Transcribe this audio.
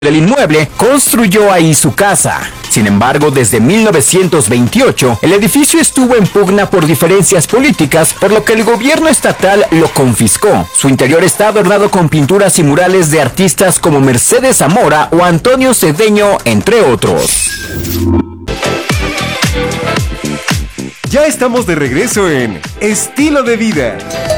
del inmueble, construyó ahí su casa. Sin embargo, desde 1928, el edificio estuvo en pugna por diferencias políticas, por lo que el gobierno estatal lo confiscó. Su interior está adornado con pinturas y murales de artistas como Mercedes Zamora o Antonio Cedeño, entre otros. Ya estamos de regreso en Estilo de Vida.